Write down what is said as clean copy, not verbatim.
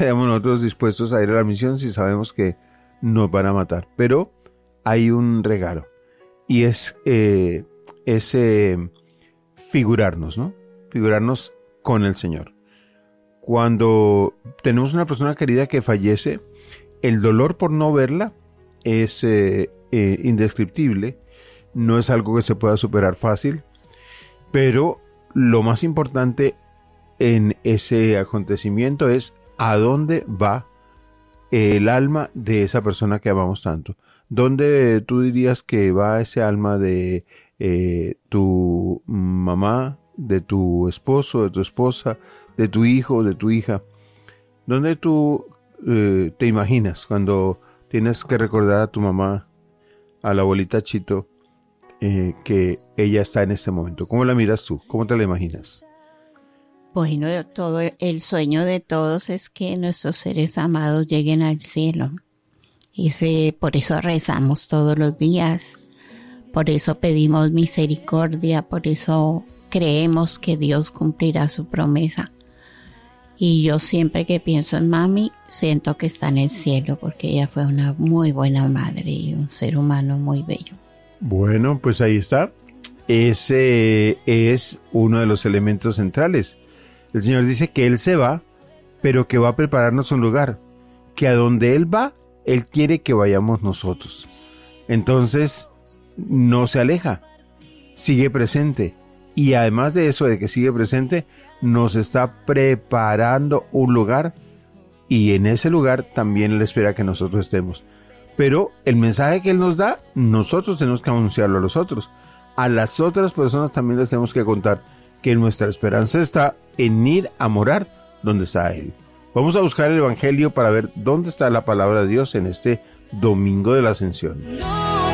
estaríamos nosotros dispuestos a ir a la misión si sabemos que nos van a matar? Pero hay un regalo y es figurarnos, ¿no? Figurarnos con el Señor. Cuando tenemos una persona querida que fallece, el dolor por no verla es indescriptible, no es algo que se pueda superar fácil, pero lo más importante en ese acontecimiento es a dónde va el alma de esa persona que amamos tanto. ¿Dónde tú dirías que va ese alma de tu mamá, de tu esposo, de tu esposa, de tu hijo, de tu hija? ¿Dónde tú te imaginas cuando tienes que recordar a tu mamá, a la abuelita Chito, que ella está en este momento? ¿Cómo la miras tú? ¿Cómo te la imaginas? Bueno, todo el sueño de todos es que nuestros seres amados lleguen al cielo. Por eso rezamos todos los días, por eso pedimos misericordia, por eso creemos que Dios cumplirá su promesa. Y yo siempre que pienso en mami, siento que está en el cielo, porque ella fue una muy buena madre y un ser humano muy bello. Bueno, pues ahí está. Ese es uno de los elementos centrales. El Señor dice que Él se va, pero que va a prepararnos un lugar, que a donde Él va, Él quiere que vayamos nosotros. Entonces, no se aleja, sigue presente. Y además de eso, de que sigue presente, nos está preparando un lugar, y en ese lugar también Él espera que nosotros estemos. Pero el mensaje que Él nos da, nosotros tenemos que anunciarlo a los otros. A las otras personas también les tenemos que contar que nuestra esperanza está en ir a morar donde está Él. Vamos a buscar el Evangelio para ver dónde está la palabra de Dios en este Domingo de la Ascensión.